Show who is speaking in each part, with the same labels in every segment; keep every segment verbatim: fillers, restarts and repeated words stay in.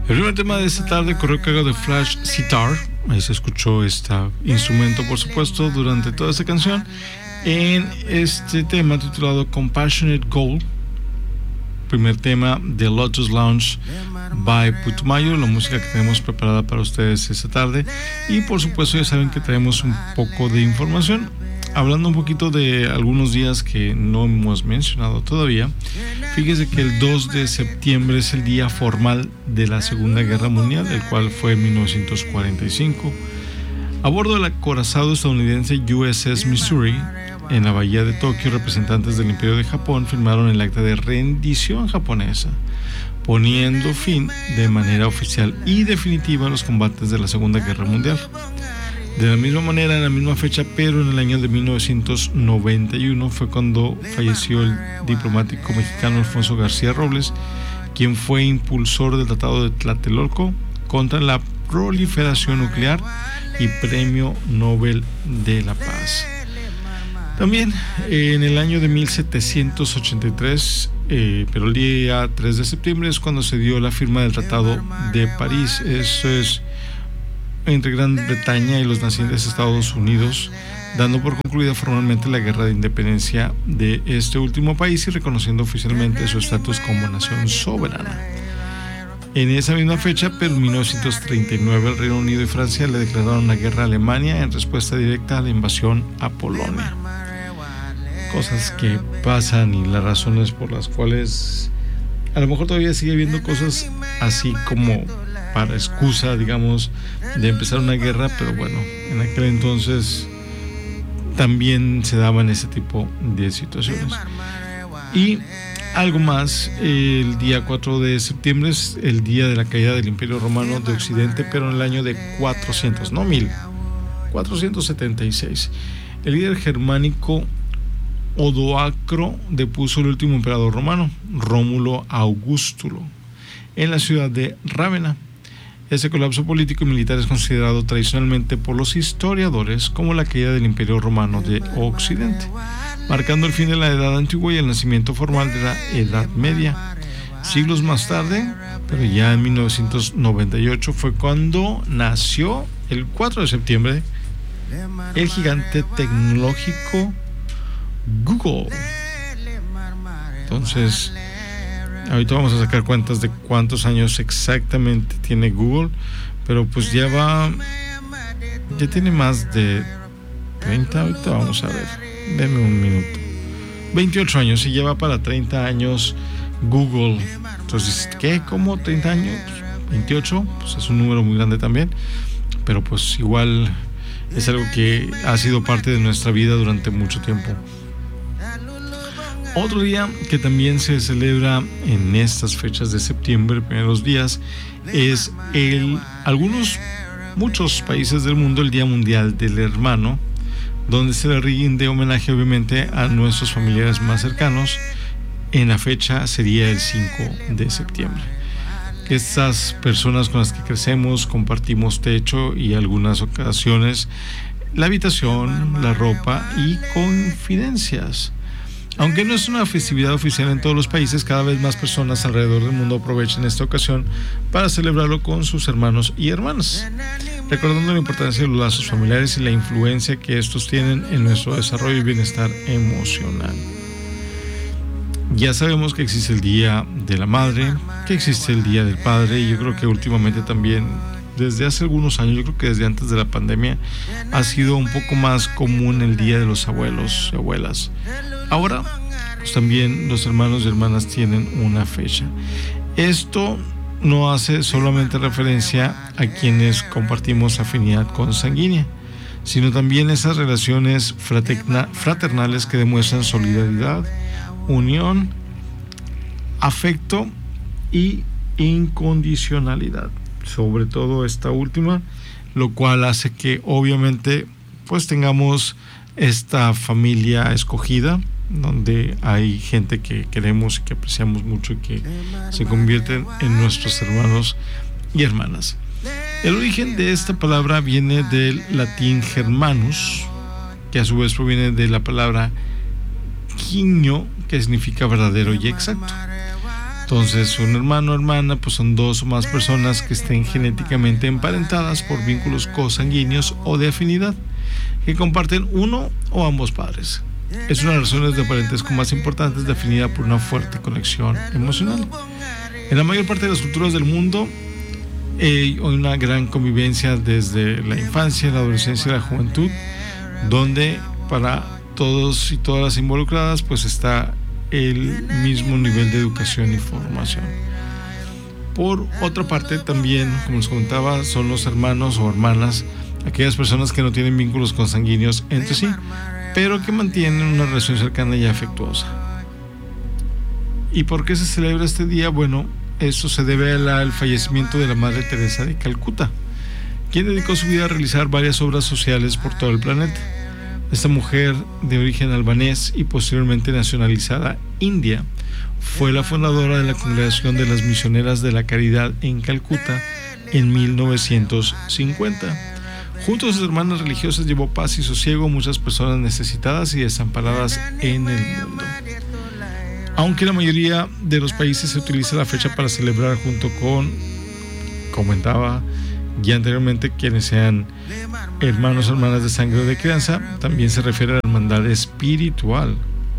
Speaker 1: El primer tema de esta tarde corrió a cargo de Flash Sitar. Ahí se escuchó este instrumento, por supuesto, durante toda esta canción, en este tema titulado Compassionate Goal, primer tema de Lotus Lounge by Putumayo, la música que tenemos preparada para ustedes esta tarde. Y por supuesto ya saben que traemos un poco de información, hablando un poquito de algunos días que no hemos mencionado todavía. Fíjese que el dos de septiembre es el día formal de la Segunda Guerra Mundial, el cual fue en mil novecientos cuarenta y cinco. A bordo del acorazado estadounidense U S S Missouri, en la bahía de Tokio, representantes del Imperio de Japón firmaron el acta de rendición japonesa, poniendo fin de manera oficial y definitiva a los combates de la Segunda Guerra Mundial. De la misma manera, en la misma fecha, pero en el año de mil novecientos noventa y uno, fue cuando falleció el diplomático mexicano Alfonso García Robles, quien fue impulsor del Tratado de Tlatelolco contra la proliferación nuclear y Premio Nobel de la Paz. También eh, en el año de mil setecientos ochenta y tres, eh, pero el día tres de septiembre es cuando se dio la firma del Tratado de París. Eso es entre Gran Bretaña y los nacientes Estados Unidos, dando por concluida formalmente la guerra de independencia de este último país y reconociendo oficialmente su estatus como nación soberana. En esa misma fecha, pero en mil novecientos treinta y nueve, el Reino Unido y Francia le declararon la guerra a Alemania en respuesta directa a la invasión a Polonia. Cosas que pasan y las razones por las cuales a lo mejor todavía sigue habiendo cosas así como para excusa, digamos, de empezar una guerra, pero bueno, en aquel entonces también se daban ese tipo de situaciones. Y algo más, el día cuatro de septiembre es el día de la caída del Imperio Romano de Occidente, pero en el año de cuatrocientos, no mil, cuatrocientos setenta y seis. El líder germánico Odoacro depuso el último emperador romano, Rómulo Augustulo, en la ciudad de Rávena. Ese colapso político y militar es considerado tradicionalmente por los historiadores como la caída del Imperio Romano de Occidente, marcando el fin de la Edad Antigua y el nacimiento formal de la Edad Media. Siglos más tarde, pero ya en mil novecientos noventa y ocho, fue cuando nació, el cuatro de septiembre, el gigante tecnológico Google. Entonces, ahorita vamos a sacar cuentas de cuántos años exactamente tiene Google, pero pues ya va, ya tiene más de treinta, ahorita vamos a ver, denme un minuto, veintiocho años, y lleva para treinta años Google. Entonces, ¿qué? ¿Cómo treinta años? veintiocho, pues es un número muy grande también, pero pues igual es algo que ha sido parte de nuestra vida durante mucho tiempo. Otro día que también se celebra en estas fechas de septiembre, primeros días, es el, algunos, muchos países del mundo, el Día Mundial del Hermano, donde se le rinde homenaje obviamente a nuestros familiares más cercanos. En la fecha sería el cinco de septiembre. Estas personas con las que crecemos, compartimos techo y algunas ocasiones la habitación, la ropa y confidencias. Aunque no es una festividad oficial en todos los países, cada vez más personas alrededor del mundo aprovechan esta ocasión para celebrarlo con sus hermanos y hermanas, recordando la importancia de los lazos familiares y la influencia que estos tienen en nuestro desarrollo y bienestar emocional. Ya sabemos que existe el Día de la Madre, que existe el Día del Padre, y yo creo que últimamente también, desde hace algunos años, yo creo que desde antes de la pandemia, ha sido un poco más común el Día de los Abuelos y Abuelas. Ahora, pues también los hermanos y hermanas tienen una fecha. Esto no hace solamente referencia a quienes compartimos afinidad consanguínea, sino también esas relaciones fraterna, fraternales que demuestran solidaridad, unión, afecto y incondicionalidad. Sobre todo esta última, lo cual hace que obviamente pues tengamos esta familia escogida, donde hay gente que queremos y que apreciamos mucho y que se convierten en nuestros hermanos y hermanas. El origen de esta palabra viene del latín germanus, que a su vez proviene de la palabra quinio, que significa verdadero y exacto. Entonces, un hermano o hermana pues son dos o más personas que estén genéticamente emparentadas por vínculos consanguíneos o de afinidad, que comparten uno o ambos padres. Es una de las relaciones de parentesco más importantes, definida por una fuerte conexión emocional. En la mayor parte de las culturas del mundo eh, hay una gran convivencia desde la infancia, la adolescencia y la juventud, donde para todos y todas las involucradas pues está el mismo nivel de educación y formación. Por otra parte, también, como les comentaba, son los hermanos o hermanas, aquellas personas que no tienen vínculos consanguíneos entre sí, pero que mantienen una relación cercana y afectuosa. ¿Y por qué se celebra este día? Bueno, eso se debe al fallecimiento de la Madre Teresa de Calcuta, quien dedicó su vida a realizar varias obras sociales por todo el planeta. Esta mujer de origen albanés y posteriormente nacionalizada india fue la fundadora de la Congregación de las Misioneras de la Caridad en Calcuta en mil novecientos cincuenta. Junto a sus hermanas religiosas llevó paz y sosiego a muchas personas necesitadas y desamparadas en el mundo. Aunque en la mayoría de los países se utiliza la fecha para celebrar junto con, comentaba ya anteriormente, quienes sean hermanos o hermanas de sangre o de crianza, también se refiere a la hermandad espiritual.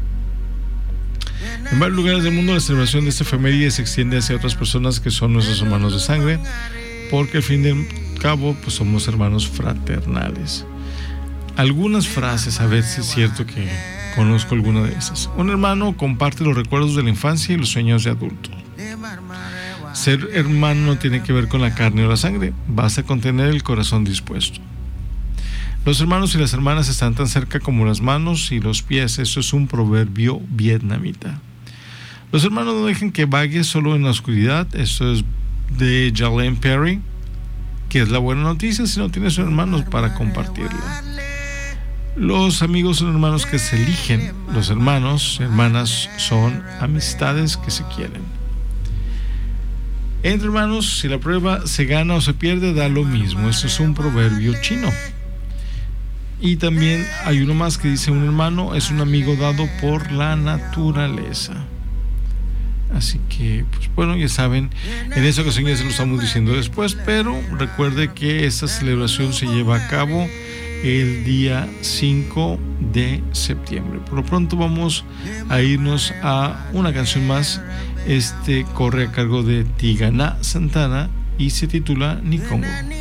Speaker 1: En varios lugares del mundo la celebración de esta efeméride se extiende hacia otras personas que son nuestros hermanos de sangre, porque al fin y al cabo pues somos hermanos fraternales. Algunas frases, a ver si es cierto que conozco alguna de esas. Un hermano comparte los recuerdos de la infancia y los sueños de adulto. Ser hermano no tiene que ver con la carne o la sangre, basta con tener el corazón dispuesto. Los hermanos y las hermanas están tan cerca como las manos y los pies. Eso es un proverbio vietnamita. Los hermanos no dejan que vague solo en la oscuridad. Esto es de Jalen Perry, que es la buena noticia si no tienes hermanos para compartirla. Los amigos son hermanos que se eligen. Los hermanos y hermanas son amistades que se quieren. Entre hermanos, si la prueba se gana o se pierde, da lo mismo. Esto es un proverbio chino. Y también hay uno más que dice: un hermano es un amigo dado por la naturaleza. Así que, pues bueno, ya saben, en esta ocasión ya se lo estamos diciendo después, pero recuerde que esta celebración se lleva a cabo el día cinco de septiembre. Por lo pronto vamos a irnos a una canción más. Este corre a cargo de Tigana Santana y se titula Nikongo.